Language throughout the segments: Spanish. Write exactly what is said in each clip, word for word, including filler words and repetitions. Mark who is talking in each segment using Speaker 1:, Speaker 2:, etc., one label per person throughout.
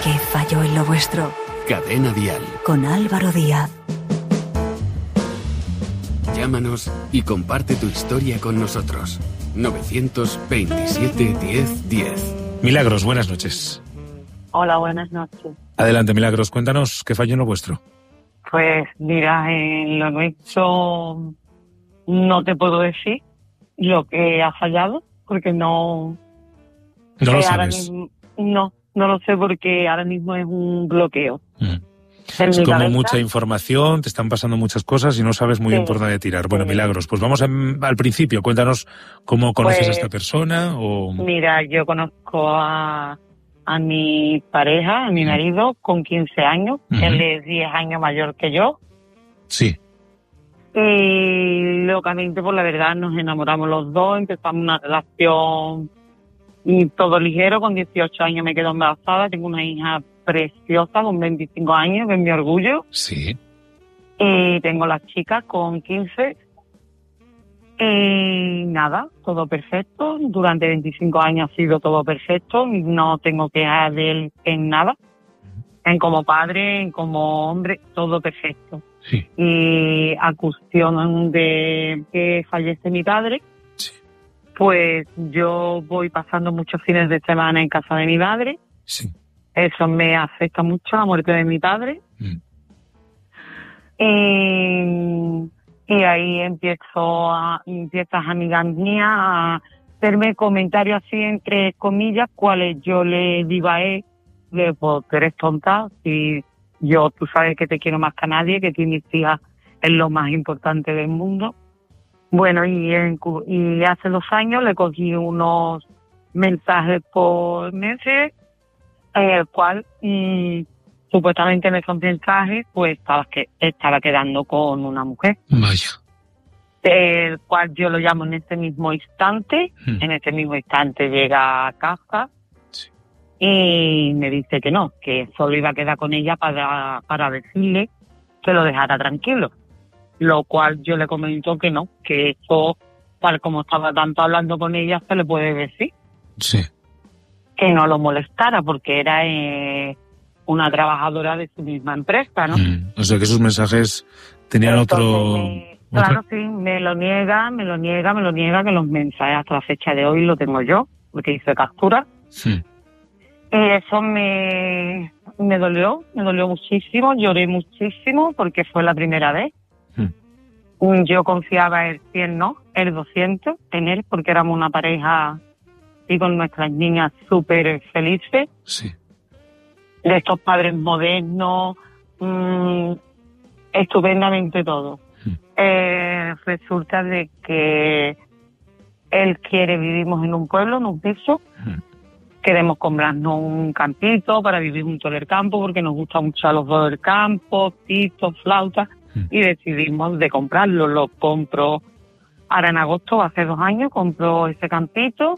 Speaker 1: ¿Qué falló en lo vuestro?
Speaker 2: Cadena Dial.
Speaker 1: Con Álvaro Díaz.
Speaker 2: Llámanos y comparte tu historia con nosotros. novecientos veintisiete diez diez.
Speaker 3: Milagros, buenas noches.
Speaker 4: Hola, buenas noches.
Speaker 3: Adelante, Milagros, cuéntanos qué falló en lo vuestro.
Speaker 4: Pues mira, en lo nuestro no te puedo decir lo que ha fallado, porque no...
Speaker 3: No lo
Speaker 4: eh,
Speaker 3: sabes.
Speaker 4: ahora mismo- no, no lo sé porque ahora mismo es un bloqueo.
Speaker 3: Mm.
Speaker 4: En
Speaker 3: Es
Speaker 4: mi
Speaker 3: como
Speaker 4: cabeza.
Speaker 3: mucha información, te están pasando muchas cosas y no sabes muy
Speaker 4: Sí.
Speaker 3: bien por dónde tirar. Bueno,
Speaker 4: Sí.
Speaker 3: Milagros, pues vamos a- al principio. Cuéntanos cómo conoces
Speaker 4: Pues,
Speaker 3: a esta persona o...
Speaker 4: Mira, yo conozco a, a mi pareja, a mi marido, con quince años.
Speaker 3: Ujú.
Speaker 4: Él es diez años mayor que yo.
Speaker 3: Sí.
Speaker 4: Y locamente, por la verdad, nos enamoramos los dos, empezamos una relación y todo ligero. Con dieciocho años me quedo embarazada, tengo una hija preciosa con veinticinco años, que es mi orgullo.
Speaker 3: Sí.
Speaker 4: Y tengo las chicas con quince. Y nada, todo perfecto. Durante veinticinco años ha sido todo perfecto. No tengo quejas de él en nada. En como padre, en como hombre, todo perfecto.
Speaker 3: Sí.
Speaker 4: Y a cuestión de que fallece mi padre,
Speaker 3: Sí.
Speaker 4: pues yo voy pasando muchos fines de semana en casa de mi madre.
Speaker 3: Sí.
Speaker 4: Eso me afecta mucho, la muerte de mi padre.
Speaker 3: Mm.
Speaker 4: Y, y ahí empiezo a, empiezas amigas mías a hacerme comentarios así entre comillas, cuales yo le digo a él, de pues tú eres tonta, si yo, tú sabes que te quiero más que a nadie, que tú mis hijas es lo más importante del mundo. Bueno, y, en, cu- y hace dos años le cogí unos mensajes por Messenger, en el cual mm, supuestamente en esos mensajes pues estaba, que, estaba quedando con una mujer,
Speaker 3: Vaya.
Speaker 4: el cual yo lo llamo en este mismo instante.
Speaker 3: Mm.
Speaker 4: En este mismo instante llega a casa
Speaker 3: Sí.
Speaker 4: y me dice que no, que solo iba a quedar con ella para, para decirle que lo dejara tranquilo. Lo cual yo le comento que no, que esto, tal como estaba tanto hablando con ella, se le puede decir
Speaker 3: Sí.
Speaker 4: que no lo molestara, porque era eh, una trabajadora de su misma empresa, ¿no?
Speaker 3: Mm. O sea que esos mensajes tenían
Speaker 4: Entonces,
Speaker 3: otro...
Speaker 4: me-
Speaker 3: otra-
Speaker 4: claro, sí, me lo niega, me lo niega, me lo niega, que los mensajes hasta la fecha de hoy lo tengo yo, porque hice captura.
Speaker 3: Sí.
Speaker 4: Y eso me, me dolió, me dolió muchísimo, lloré muchísimo, porque fue la primera vez.
Speaker 3: Mm.
Speaker 4: Yo confiaba el cien, no, el doscientos en él, porque éramos una pareja y con nuestras niñas súper felices,
Speaker 3: Sí.
Speaker 4: de estos padres modernos, mmm, estupendamente todo.
Speaker 3: Mm.
Speaker 4: Eh, resulta de que él quiere, vivimos en un pueblo, en un piso,
Speaker 3: Mm.
Speaker 4: queremos comprarnos un campito para vivir junto al campo, porque nos gusta mucho a los dos el campo, pitos, flautas,
Speaker 3: Mm.
Speaker 4: y decidimos de comprarlo. Lo compro ahora en agosto, hace dos años, compró ese campito,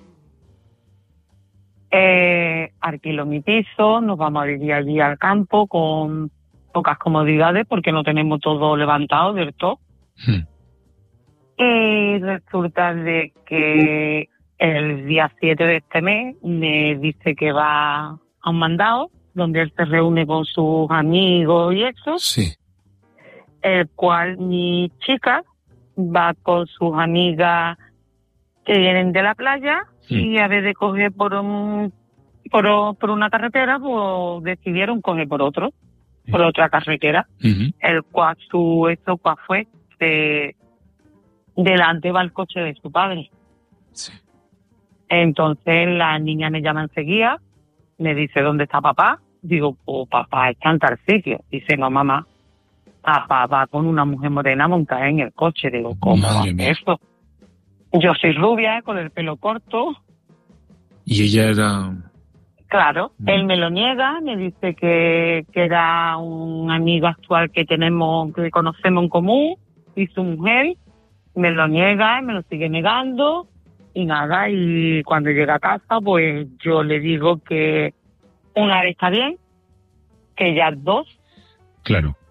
Speaker 4: eh, alquilo mi piso, nos vamos a vivir allí al campo con pocas comodidades porque no tenemos todo levantado del todo.
Speaker 3: Mm.
Speaker 4: Y resulta de que el día siete de este mes me dice que va a un mandado donde él se reúne con sus amigos y eso,
Speaker 3: Sí.
Speaker 4: el cual mi chica va con sus amigas que vienen de la playa y a vez de coger por un por, o- por una carretera, pues decidieron coger por otro, por otra carretera,
Speaker 3: Ujú.
Speaker 4: el cual su eso cual fue de delante va el coche de su padre.
Speaker 3: Sí.
Speaker 4: Entonces la niña me llama enseguida, me dice ¿dónde está papá? Digo, pues papá está en tal sitio. Dice, no mamá, papá va con una mujer morena montada en el coche. Digo, ¿cómo
Speaker 3: Madre
Speaker 4: hace
Speaker 3: mía.
Speaker 4: eso? Yo soy rubia, con el pelo corto.
Speaker 3: Y ella era...
Speaker 4: Claro,
Speaker 3: Mm.
Speaker 4: él me lo niega, me dice que, que era un amigo actual que tenemos, que conocemos en común, y su mujer, me lo niega, me lo sigue negando, y nada, y cuando llega a casa, pues yo le digo que una vez está bien, que ya dos,
Speaker 3: Claro.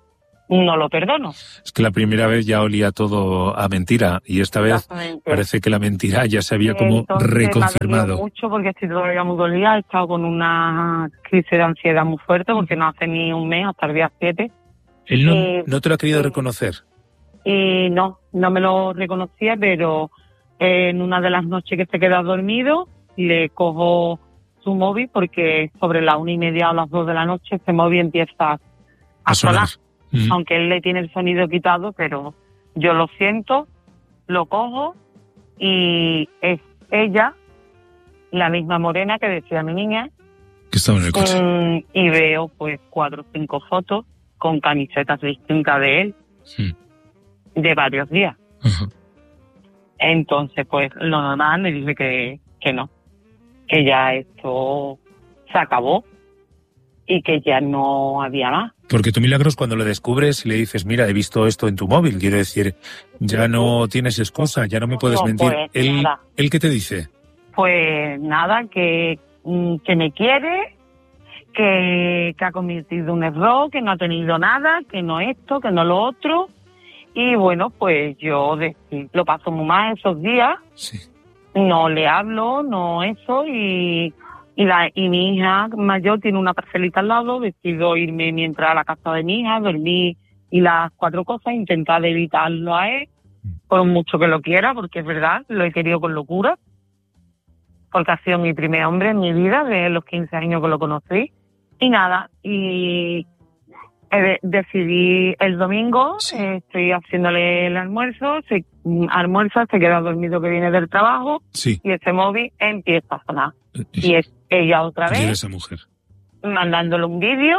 Speaker 4: no lo perdono.
Speaker 3: Es que la primera vez ya olía todo a mentira y esta vez parece que la mentira ya se había como
Speaker 4: Entonces,
Speaker 3: reconfirmado.
Speaker 4: Me ha dolido mucho porque estoy todavía muy dolida, he estado con una crisis de ansiedad muy fuerte porque no hace ni un mes, hasta el día siete.
Speaker 3: ¿Él no,
Speaker 4: Eh,
Speaker 3: no te lo ha querido
Speaker 4: eh,
Speaker 3: reconocer?
Speaker 4: Y no, no me lo reconocía, pero en una de las noches que se queda dormido, le cojo su móvil porque sobre la una y media o las dos de la noche ese móvil empieza a,
Speaker 3: A sonar.
Speaker 4: sonar.
Speaker 3: Mm.
Speaker 4: Aunque él le tiene el sonido quitado, pero yo lo siento, lo cojo y es ella, la misma morena que decía mi niña,
Speaker 3: Que estaba en el coche.
Speaker 4: mm, y veo pues cuatro o cinco fotos con camisetas distintas de él
Speaker 3: Mm.
Speaker 4: de varios días.
Speaker 3: Ajá.
Speaker 4: Entonces pues lo normal me dice que, que no, que ya esto se acabó y que ya no había más.
Speaker 3: Porque tú, Milagros, cuando lo descubres y le dices, mira, he visto esto en tu móvil, quiero decir, ya no tienes excusa, ya no me puedes
Speaker 4: No,
Speaker 3: mentir.
Speaker 4: pues,
Speaker 3: ¿Él,
Speaker 4: nada.
Speaker 3: ¿Él qué te dice?
Speaker 4: Pues nada, que, mm, que me quiere, que, que ha cometido un error, que no ha tenido nada, que no esto, que no lo otro. Y bueno, pues yo de- lo paso muy mal esos días,
Speaker 3: Sí.
Speaker 4: no le hablo, no eso, y, y, la, y mi hija mayor tiene una parcelita al lado, decido irme mientras a la casa de mi hija, dormir y las cuatro cosas, intentar evitarlo a él, por mucho que lo quiera, porque es verdad, lo he querido con locura, porque ha sido mi primer hombre en mi vida, de los quince años que lo conocí, y nada, y eh, decidí el domingo,
Speaker 3: Sí.
Speaker 4: eh, estoy haciéndole el almuerzo, se mm, almuerza, se queda dormido que viene del trabajo,
Speaker 3: Sí.
Speaker 4: y ese móvil empieza a sonar. Y es ella otra
Speaker 3: Y era
Speaker 4: vez,
Speaker 3: esa mujer.
Speaker 4: mandándole un vídeo.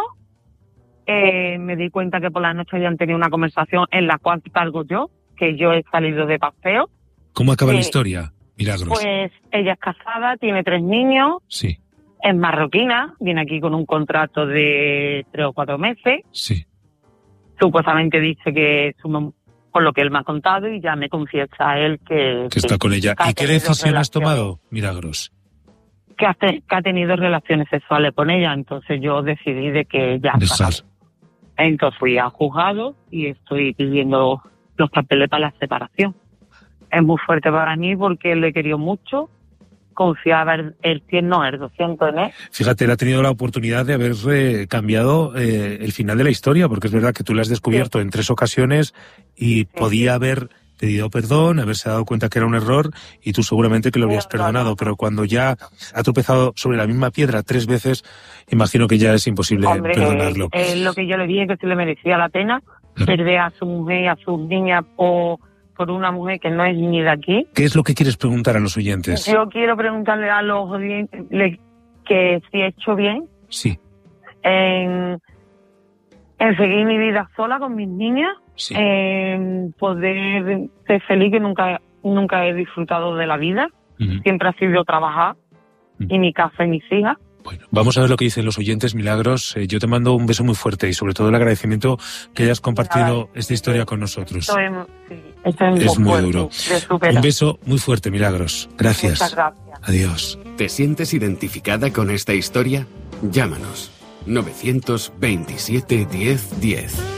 Speaker 4: Eh, me di cuenta que por la noche habían tenido una conversación en la cual cargo yo, que yo he salido de paseo.
Speaker 3: ¿Cómo acaba la
Speaker 4: Eh,
Speaker 3: historia, Milagros?
Speaker 4: Pues ella es casada, tiene tres niños,
Speaker 3: Sí,
Speaker 4: es marroquina, viene aquí con un contrato de tres o cuatro meses.
Speaker 3: sí.
Speaker 4: Supuestamente dice que, su- por lo que él me ha contado, y ya me confiesa a él que,
Speaker 3: Que está con ella.
Speaker 4: que ha
Speaker 3: ¿Y qué
Speaker 4: tenido
Speaker 3: decisión has
Speaker 4: relaciones.
Speaker 3: tomado, Milagros?
Speaker 4: Que ha, te- que ha tenido relaciones sexuales con ella, entonces yo decidí de que ya
Speaker 3: De
Speaker 4: se
Speaker 3: sal.
Speaker 4: acabó. Entonces fui al juzgado y estoy pidiendo los papeles para la separación. Es muy fuerte para mí porque él le querido mucho, confiaba el, el cien, no, el doscientos en él.
Speaker 3: Fíjate, él ha tenido la oportunidad de haber eh, cambiado eh, el final de la historia, porque es verdad que tú la has descubierto en tres ocasiones y podía haber pedido perdón, haberse dado cuenta que era un error y tú seguramente que lo habrías
Speaker 4: No, no,
Speaker 3: perdonado,
Speaker 4: no.
Speaker 3: pero cuando ya ha tropezado sobre la misma piedra tres veces, imagino que ya es imposible
Speaker 4: Hombre,
Speaker 3: perdonarlo.
Speaker 4: eh, eh, lo que yo le dije que se le merecía la pena,
Speaker 3: Claro.
Speaker 4: perder a su mujer y a sus niñas por, por una mujer que no es ni de aquí.
Speaker 3: ¿Qué es lo que quieres preguntar a los oyentes?
Speaker 4: Yo quiero preguntarle a los oyentes le- que si he hecho bien
Speaker 3: Sí,
Speaker 4: en, en seguir mi vida sola con mis niñas,
Speaker 3: sí.
Speaker 4: en poder ser feliz, que nunca, nunca he disfrutado de la vida,
Speaker 3: Ujú.
Speaker 4: siempre ha sido trabajar,
Speaker 3: Mm.
Speaker 4: y mi casa y mis hijas.
Speaker 3: Bueno, vamos a ver lo que dicen los oyentes, Milagros. Eh, yo te mando un beso muy fuerte y sobre todo el agradecimiento que hayas compartido esta historia con nosotros.
Speaker 4: Esto es, sí, esto es,
Speaker 3: Es muy
Speaker 4: fuerte
Speaker 3: duro.
Speaker 4: de superar.
Speaker 3: Un beso muy fuerte, Milagros. Gracias.
Speaker 4: Muchas gracias.
Speaker 3: Adiós.
Speaker 2: ¿Te sientes identificada con esta historia? Llámanos. novecientos veintisiete diez diez.